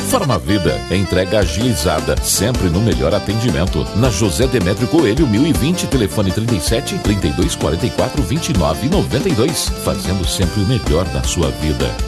Farmavida, entrega agilizada, sempre no melhor atendimento. Na José Demétrio Coelho, 1020, telefone 37 32 44 29 92. Fazendo sempre o melhor da sua vida.